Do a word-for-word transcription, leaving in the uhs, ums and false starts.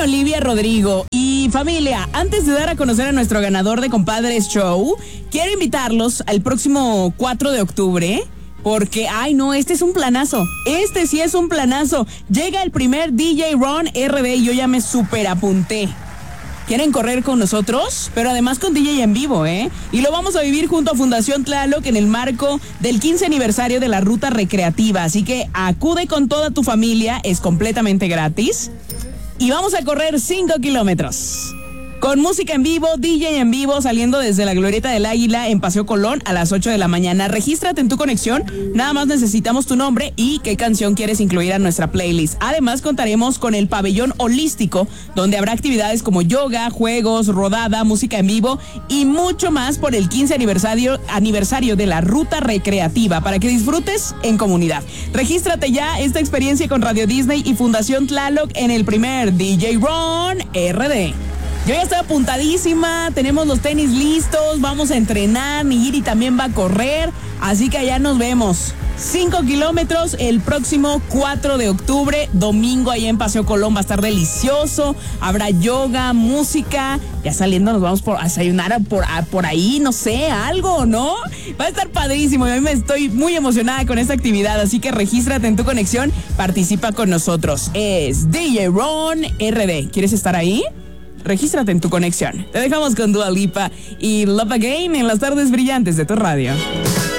Olivia Rodrigo. Y familia, antes de dar a conocer a nuestro ganador de Compadres Show, quiero invitarlos al próximo cuatro de octubre. Porque, ay no, este es un planazo. Este sí es un planazo. Llega el primer D J Ron R D y yo ya me super apunté. ¿Quieren correr con nosotros? Pero además con D J en vivo, ¿eh? Y lo vamos a vivir junto a Fundación Tlaloc en el marco del quince aniversario de la Ruta Recreativa. Así que acude con toda tu familia, es completamente gratis. Y vamos a correr cinco kilómetros. Con música en vivo, D J en vivo, saliendo desde la Glorieta del Águila en Paseo Colón a las ocho de la mañana. Regístrate en tu conexión, nada más necesitamos tu nombre y qué canción quieres incluir a nuestra playlist. Además, contaremos con el pabellón holístico, donde habrá actividades como yoga, juegos, rodada, música en vivo y mucho más por el quince aniversario, aniversario de la Ruta Recreativa, para que disfrutes en comunidad. Regístrate ya, esta experiencia con Radio Disney y Fundación Tlaloc en el primer D J Ron R D. Yo ya estoy apuntadísima, tenemos los tenis listos, vamos a entrenar, Nigiri también va a correr, así que allá nos vemos. cinco kilómetros el próximo cuatro de octubre, domingo allá en Paseo Colón, va a estar delicioso, habrá yoga, música, ya saliendo nos vamos por a desayunar por, a, por ahí, no sé, algo, ¿no? Va a estar padrísimo y a mí me estoy muy emocionada con esta actividad, así que regístrate en tu conexión, participa con nosotros. Es D J Ron R D, ¿quieres estar ahí? Regístrate en tu conexión. Te dejamos con Dua Lipa y Love Again en las tardes brillantes de tu radio.